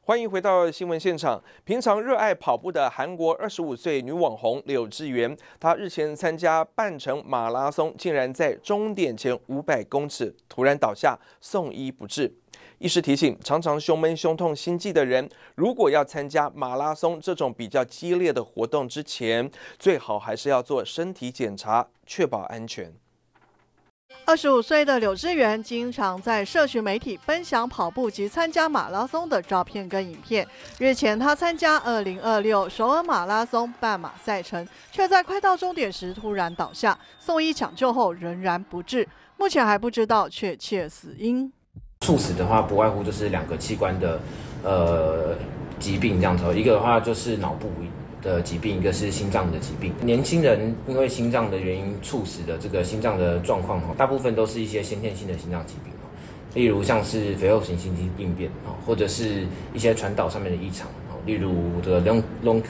欢迎回到新闻现场。平常热爱跑步的韩国25岁女网红柳智媛，她日前参加半程马拉松，竟然在终点前500公尺突然倒下，送医不治。医师提醒，常常胸闷、胸痛、心悸的人，如果要参加马拉松这种比较激烈的活动之前，最好还是要做身体检查，确保安全。 25岁的柳智媛经常在社群媒体分享跑步及参加马拉松的照片跟影片。日前，她参加2026首尔马拉松半马赛程，却在快到终点时突然倒下，送医抢救后仍然不治，目前还不知道确切死因。 猝死的话，不外乎就是2个器官的疾病这样子，一个的话就是脑部的疾病，一个是心脏的疾病。年轻人因为心脏的原因猝死的这个心脏的状况，大部分都是一些先天性的心脏疾病，例如像是肥厚型心肌病变，或者是一些传导上面的异常，例如这个 long